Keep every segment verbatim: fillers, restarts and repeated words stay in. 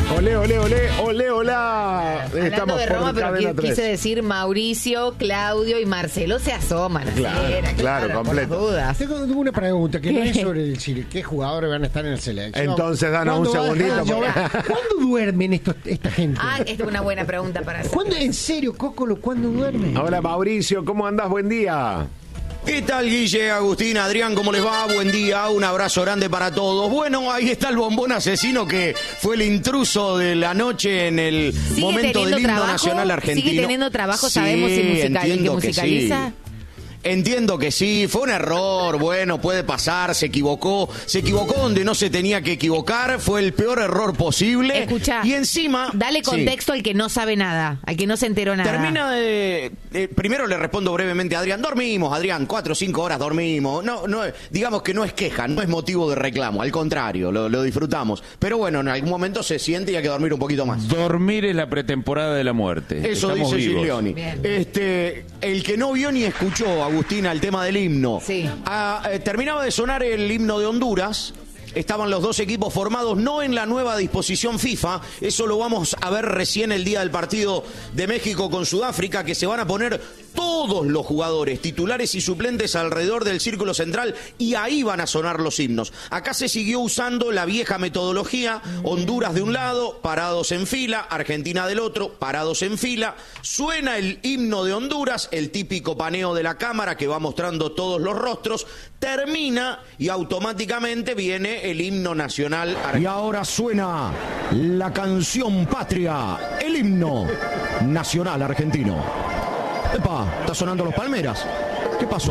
Olé, olé, olé, olé, olá. Hablando Estamos de por Roma, pero Cadena qui- tres. quise decir Mauricio, Claudio y Marcelo se asoman. así Claro, era, claro, por completo. las dudas. Tengo tengo una pregunta que no ¿Qué? es sobre el Chile. ¿Qué jugadores van a estar en la selección? Entonces, danos un ¿Cuándo va a dejar segundito, de llover? porque- ¿Cuándo duermen estos, esta gente? Ah, esta es una buena pregunta para hacer. ¿Cuándo, en serio, Cócolo, cuándo duermen? Hola Mauricio, ¿cómo andás? Buen día. ¿Qué tal, Guille, Agustín, Adrián? ¿Cómo les va? Buen día, un abrazo grande para todos. Bueno, ahí está el bombón asesino que fue el intruso de la noche en el ¿Sigue momento teniendo del himno trabajo? nacional argentino. ¿Sigue teniendo trabajo? Sí, ¿Sabemos si musical- que entiendo que musicaliza? sí. Entiendo que sí, fue un error, bueno, puede pasar, se equivocó, se equivocó donde no se tenía que equivocar, fue el peor error posible. Escuchá, y encima... dale sí. contexto al que no sabe nada, al que no se enteró nada. Termina de... eh, primero le respondo brevemente a Adrián. Dormimos, Adrián, cuatro o cinco horas dormimos. No, no, digamos que no es queja, no es motivo de reclamo. Al contrario, lo, lo disfrutamos. Pero bueno, en algún momento se siente y hay que dormir un poquito más. Dormir es la pretemporada de la muerte. Eso Estamos dice vivos. Giglioni. Bien. Este, el que no vio ni escuchó, Agustina, el tema del himno. Sí. Ah, eh, terminaba de sonar el himno de Honduras. Estaban los dos equipos formados, no en la nueva disposición FIFA, eso lo vamos a ver recién el día del partido de México con Sudáfrica, que se van a poner todos los jugadores, titulares y suplentes alrededor del círculo central y ahí van a sonar los himnos. Acá se siguió usando la vieja metodología, Honduras de un lado, parados en fila, Argentina del otro, parados en fila, suena el himno de Honduras, el típico paneo de la cámara que va mostrando todos los rostros, termina y automáticamente viene el himno nacional. Y ahora suena la canción patria, el himno nacional argentino. Epa, está sonando los Palmeras. ¿Qué pasó?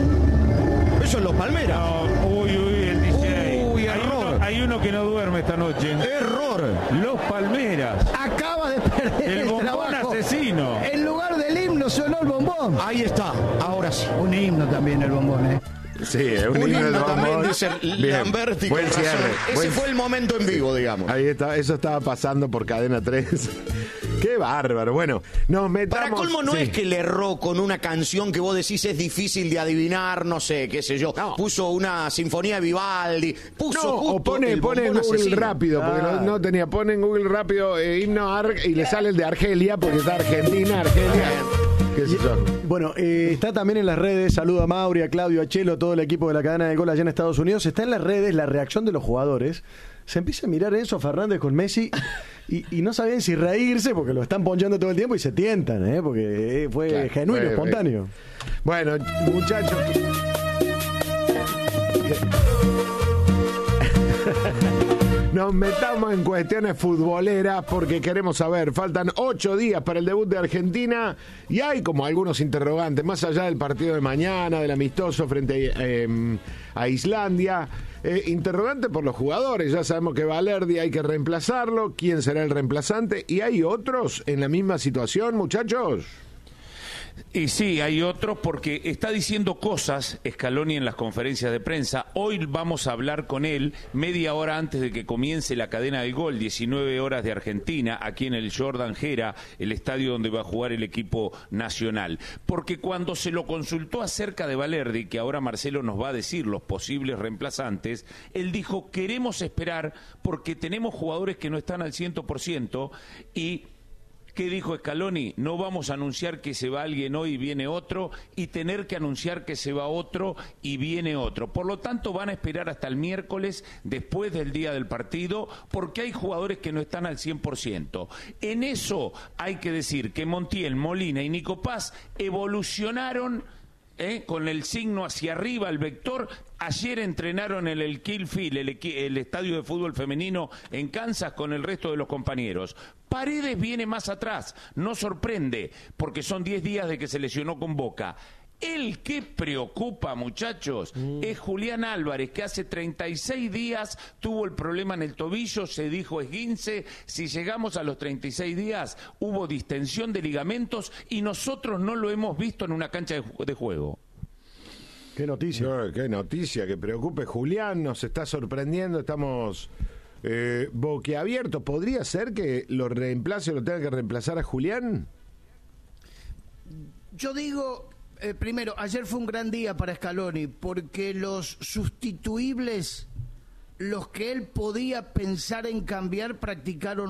Eso es los Palmeras. No, uy, uy, el D J. Uy, hay, error. uno, hay uno que no duerme esta noche. Error. Los Palmeras. Acaba de perder El el, bombón trabajo. asesino. En lugar del himno sonó el bombón. Ahí está, ahora sí. Un himno también el bombón, ¿eh? Sí, es un, Un himno himno de también, bombón. dice Bien, Lamberti. buen con cierre. razón. Ese buen- fue el momento en vivo, digamos. Ahí está, eso estaba pasando por Cadena tres. Qué bárbaro. Bueno, nos metamos... Para colmo no sí. es que le erró con una canción que vos decís es difícil de adivinar, no sé, qué sé yo. No. Puso una sinfonía de Vivaldi, puso No, justo o pone, el pone en bombón Google asesino. rápido, porque no, no tenía, pone en Google rápido eh, himno Ar y le sale el de Argelia, porque está Argentina, Argelia. ¿Qué sé yo? Bueno, eh, está también en las redes, saludo a Mauri, a Claudio, a Chelo, todo el equipo de la cadena de gol allá en Estados Unidos. Está en las redes la reacción de los jugadores. Se empieza a mirar Enzo Fernández con Messi y, y no sabían si reírse porque lo están ponchando todo el tiempo y se tientan, ¿eh? Porque eh, fue Claro, genuino, fue- espontáneo. Bueno, muchachos. Nos metamos en cuestiones futboleras porque queremos saber, faltan ocho días para el debut de Argentina y hay como algunos interrogantes, más allá del partido de mañana, del amistoso frente a, eh, a Islandia, eh, interrogante por los jugadores, ya sabemos que Valerdi hay que reemplazarlo, quién será el reemplazante y hay otros en la misma situación, muchachos. Y sí, hay otros porque está diciendo cosas Scaloni en las conferencias de prensa. Hoy vamos a hablar con él media hora antes de que comience la cadena del gol, diecinueve horas de Argentina, aquí en el Jordan Gera, el estadio donde va a jugar el equipo nacional. Porque cuando se lo consultó acerca de Valerdi, que ahora Marcelo nos va a decir los posibles reemplazantes, él dijo, queremos esperar porque tenemos jugadores que no están al cien por ciento y... ¿Qué dijo Scaloni? No vamos a anunciar que se va alguien hoy y viene otro y tener que anunciar que se va otro y viene otro. Por lo tanto, van a esperar hasta el miércoles después del día del partido porque hay jugadores que no están al cien por ciento. En eso hay que decir que Montiel, Molina y Nico Paz evolucionaron ¿Eh? con el signo hacia arriba, el vector. Ayer entrenaron en el Kill-Field, el, el estadio de fútbol femenino en Kansas con el resto de los compañeros. Paredes viene más atrás, no sorprende, porque son diez días de que se lesionó con Boca. El que preocupa, muchachos, mm. es Julián Álvarez, que hace treinta y seis días tuvo el problema en el tobillo, se dijo esguince. Si llegamos a los treinta y seis días, hubo distensión de ligamentos y nosotros no lo hemos visto en una cancha de, de juego. Qué noticia. No, qué noticia, que preocupe Julián, nos está sorprendiendo, estamos eh, boquiabiertos. ¿Podría ser que lo reemplace o lo tenga que reemplazar a Julián? Yo digo... Eh, primero, ayer fue un gran día para Scaloni porque los sustituibles, los que él podía pensar en cambiar, practicaron